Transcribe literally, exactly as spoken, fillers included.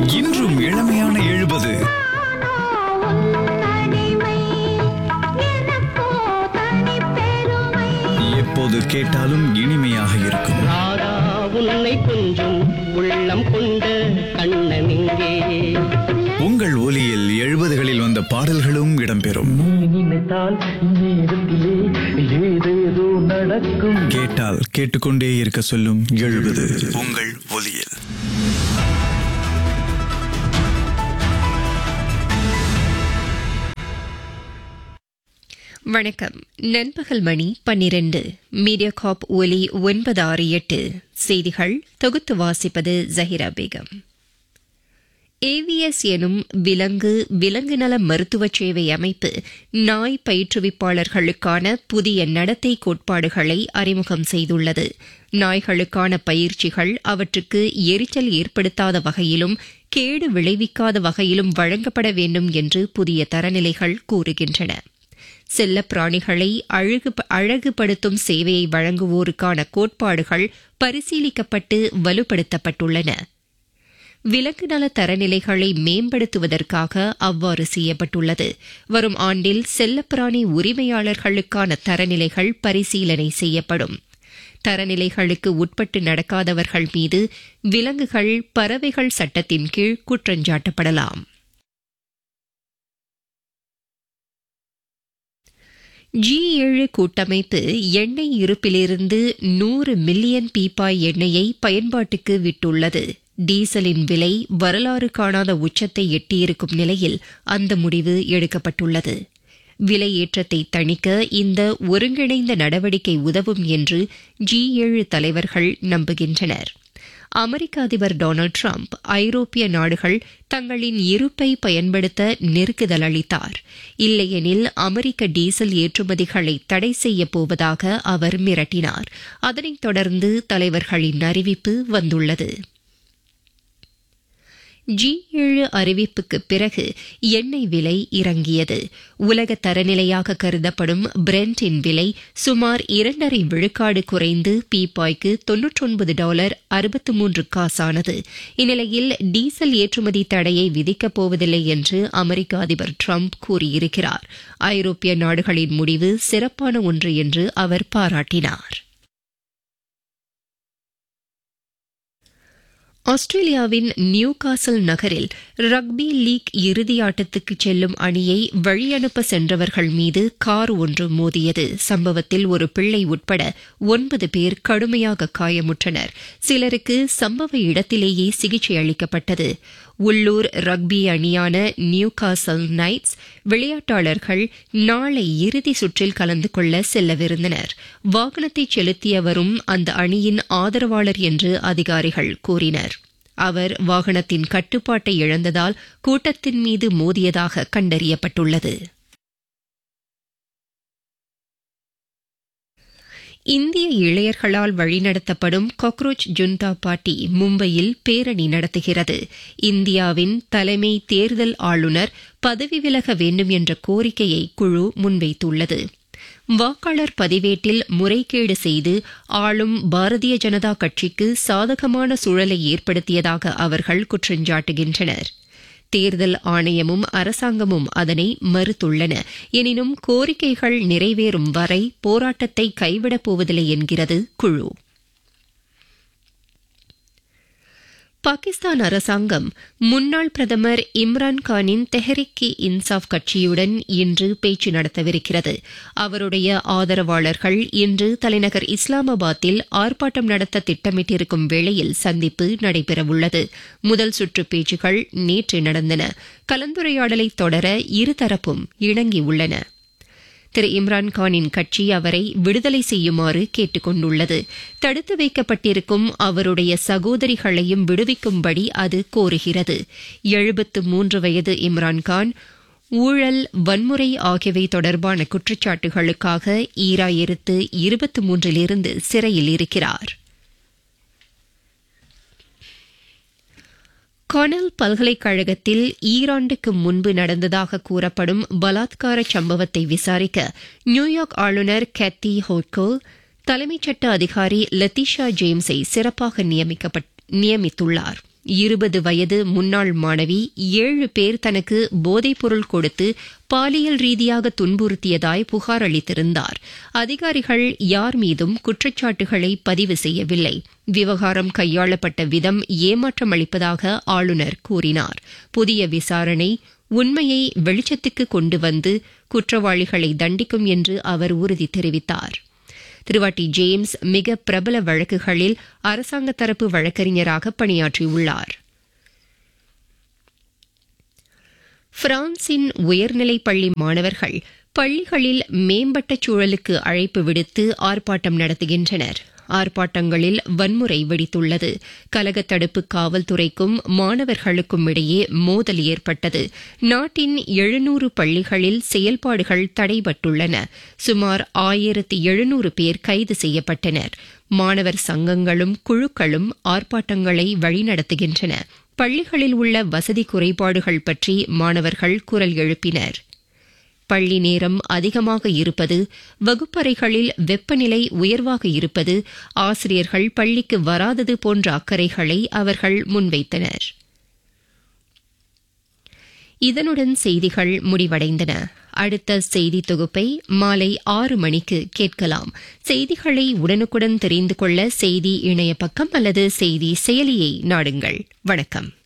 இன்றும் இளமையான எழுபது. எப்போது கேட்டாலும் இனிமையாக இருக்கும். உன்னை கொஞ்சம் உள்ளம் கொண்ட கண்ணனிங்கே. உங்கள் ஒலியில் எழுபதுகளில் வந்த பாடல்களும் இடம்பெறும். கேட்டால் கேட்டுக்கொண்டே இருக்க சொல்லும் எழுபது உங்கள் ஒலியில். வணக்கம். நண்பகல் மணி பன்னிரண்டு. மீடியாகாப் ஒலி ஒன்பது ஆறு எட்டு. செய்திகள் தொகுத்து வாசிப்பது ஜஹிரா பேகம். ஏவிஎஸ் எனும் விலங்கு விலங்கு நல மருத்துவ சேவை அமைப்பு நாய் பயிற்றுவிப்பாளர்களுக்கான புதிய நடத்தை கோட்பாடுகளை அறிமுகம் செய்துள்ளது. நாய்களுக்கான பயிற்சிகள் அவற்றுக்கு எரிச்சல் ஏற்படுத்தாத வகையிலும் கேடு விளைவிக்காத வகையிலும் வழங்கப்பட வேண்டும் என்று புதிய தரநிலைகள் கூறுகின்றன. செல்ல பிராணிகளை அழகு அழகுபடுத்தும் சேவையை வழங்குவோருக்கான கோட்பாடுகள் பரிசீலிக்கப்பட்டு வலுப்படுத்தப்பட்டுள்ளன. விலங்கு நல தரநிலைகளை மேம்படுத்துவதற்காக அவ்வாறு செய்யப்பட்டுள்ளது. வரும் ஆண்டில் செல்லப்பிராணி உரிமையாளர்களுக்கான தரநிலைகள் பரிசீலனை செய்யப்படும். தரநிலைகளுக்கு உட்பட்டு நடக்காதவர்கள் மீது விலங்குகள் பறவைகள் சட்டத்தின் கீழ் குற்றஞ்சாட்டப்படலாம். ஜி ஏழு கூட்டமைப்பு எண்ணெய் இருப்பிலிருந்து நூறு மில்லியன் பீப்பாய் எண்ணெயை பயன்பாட்டுக்கு விட்டுள்ளது. டீசலின் விலை வரலாறு காணாத உச்சத்தை எட்டியிருக்கும் நிலையில் அந்த முடிவு எடுக்கப்பட்டுள்ளது. விலை ஏற்றத்தை தணிக்க இந்த ஒருங்கிணைந்த நடவடிக்கை உதவும் என்று ஜி ஏழு தலைவர்கள் நம்புகின்றனர். அமெரிக்க அதிபர் டொனால்டு டிரம்ப் ஐரோப்பிய நாடுகள் தங்களின் இருப்பை பயன்படுத்த நெருக்குதல் அளித்தார். இல்லையெனில் அமெரிக்க டீசல் ஏற்றுமதிகளை தடை செய்யப் போவதாக அவர் மிரட்டினார். அதனைத் தொடர்ந்து தலைவர்களின் அறிவிப்பு வந்துள்ளது. ஜி ஏழு அறிவிப்புக்கு பிறகு எண்ணெய் விலை இறங்கியது. உலக தரநிலையாக கருதப்படும் பிரெண்டின் விலை சுமார் இரண்டரை விழுக்காடு குறைந்து பீப்பாய்க்கு தொன்னூற்றொன்பது டாலர் அறுபத்து மூன்று காசானது. இந்நிலையில் டீசல் ஏற்றுமதி தடையை விதிக்கப் போவதில்லை என்று அமெரிக்க அதிபர் டிரம்ப் கூறியிருக்கிறார். ஐரோப்பிய நாடுகளின் முடிவு சிறப்பான ஒன்று என்று அவர் பாராட்டினார். ஆஸ்திரேலியாவின் நியூ காசல் நகரில் ரக்பி லீக் இறுதியாட்டத்துக்கு செல்லும் அணியை வழியனுப்ப சென்றவர்கள் மீது கார் ஒன்று மோதியது. சம்பவத்தில் ஒரு பிள்ளை உட்பட ஒன்பது பேர் கடுமையாக காயமுற்றனர். சிலருக்கு சம்பவ இடத்திலேயே சிகிச்சை அளிக்கப்பட்டது. உள்ளூர் ரக்பி அணியான நியூ காசல் நைட்ஸ் விளையாட்டாளர்கள் நாளை இறுதி சுற்றில் கலந்து கொள்ள செல்லவிருந்தனர். வாகனத்தை செலுத்தியவரும் அந்த அணியின் ஆதரவாளர் என்று அதிகாரிகள் கூறினர். அவர் வாகனத்தின் கட்டுப்பாட்டை இழந்ததால் கூட்டத்தின் மீது மோதியதாக கண்டறியப்பட்டுள்ளது. இந்திய இளையர்களால் வழிநடத்தப்படும் காக்ரோச் ஜுன்தா பார்ட்டி மும்பையில் பேரணி நடத்துகிறது. இந்தியாவின் தலைமை தேர்தல் ஆளுநர் பதவி விலக வேண்டும் என்ற கோரிக்கையை குழு முன்வைத்துள்ளது. வாக்காளர் பதிவேட்டில் முறைகேடு செய்து ஆளும் பாரதிய ஜனதா கட்சிக்கு சாதகமான சூழலை ஏற்படுத்தியதாக அவர்கள் குற்றஞ்சாட்டுகின்றனர். தேர்தல் ஆணையமும் அரசாங்கமும் அதனை மறுத்துள்ளன. எனினும் கோரிக்கைகள் நிறைவேறும் வரை போராட்டத்தை கைவிடப் போவதில்லை என்கிறது குழு. பாகிஸ்தான் அரசாங்கம் முன்னாள் பிரதமர் இம்ரான்கானின் தெஹ்ரிக் இ இன்சாப் கட்சியுடன் இன்று பேச்சு நடத்தவிருக்கிறது. அவருடைய ஆதரவாளர்கள் இன்று தலைநகர் இஸ்லாமாபாத்தில் ஆர்ப்பாட்டம் நடத்த திட்டமிட்டிருக்கும் வேளையில் சந்திப்பு நடைபெறவுள்ளது. முதல் சுற்று பேச்சுகள் நேற்று நடந்தன. கலந்துரையாடலை தொடர இருதரப்பும் இணங்கியுள்ளன. திரு இம்ரான்கானின் கட்சி அவரை விடுதலை செய்யுமாறு கேட்டுக் கொண்டுள்ளது. தடுத்து வைக்கப்பட்டிருக்கும் அவருடைய சகோதரிகளையும் விடுவிக்கும்படி அது கோருகிறது. எழுபத்து மூன்று வயது இம்ரான்கான் ஊழல், வன்முறை ஆகியவை தொடர்பான குற்றச்சாட்டுகளுக்காக ஈராயிரத்து இருபத்தி மூன்றிலிருந்து சிறையில் இருக்கிறார். கார்னெல் பல்கலைக்கழகத்தில் ஈராண்டுக்கு முன்பு நடந்ததாக கூறப்படும் பலாத்கார சம்பவத்தை விசாரிக்க நியூயார்க் ஆளுநர் கேத்தி ஹோட்கோல் தலைமைச் சட்ட அதிகாரி லத்திஷா ஜேம்ஸை சிறப்பாக நியமித்துள்ளார். இருபது வயது முன்னாள் மாணவி ஏழு பேர் தனக்கு போதைப்பொருள் கொடுத்து பாலியல் ரீதியாக துன்புறுத்தியதாய் புகார் அளித்திருந்தார். அதிகாரிகள் யார் மீதும் குற்றச்சாட்டுகளை பதிவு செய்யவில்லை. விவகாரம் கையாளப்பட்ட விதம் ஏமாற்றம் அளிப்பதாக ஆளுநர் கூறினார். புதிய விசாரணை உண்மையை வெளிச்சத்துக்கு கொண்டு வந்து குற்றவாளிகளை தண்டிக்கும் என்று அவர் உறுதி தெரிவித்தார். திருவாட்டி ஜேம்ஸ் மிக பிரபல வழக்குகளில் அரசாங்க தரப்பு வழக்கறிஞராக பணியாற்றியுள்ளார். பிரான்சின் உயர்நிலைப் பள்ளி மாணவர்கள் பள்ளிகளில் மேம்பட்ட சூழலுக்கு அழைப்பு விடுத்து ஆர்ப்பாட்டம் நடத்துகின்றனர். ஆர்ப்பாட்டங்களில் வன்முறை வெடித்துள்ளது. கலகத் தடுப்பு காவல்துறைக்கும் மாணவர்களுக்கும் இடையே மோதல் ஏற்பட்டது. நாட்டின் எழுநூறு பள்ளிகளில் செயல்பாடுகள் தடைபட்டுள்ளன. சுமார் ஆயிரத்தி எழுநூறு பேர் கைது செய்யப்பட்டனர். மாணவர் சங்கங்களும் குழுக்களும் ஆர்ப்பாட்டங்களை வழிநடத்துகின்றன. பள்ளிகளில் உள்ள வசதி குறைபாடுகள் பற்றி மாணவர்கள் குரல் எழுப்பினர். பள்ளி நேரம் அதிகமாக இருப்பது, வகுப்பறைகளில் வெப்பநிலை உயர்வாக இருப்பது, ஆசிரியர்கள் பள்ளிக்கு வராதது போன்ற அக்கறைகளை அவர்கள் முன்வைத்தனர். இதனுடன் செய்திகள் முடிவடைந்தன. அடுத்த செய்தி தொகுப்பை மாலை ஆறு மணிக்கு கேட்கலாம். செய்திகளை உடனுக்குடன் தெரிந்து கொள்ள செய்தி இணைய பக்கம் அல்லது செய்தி செயலியை நாடுங்கள். வணக்கம்.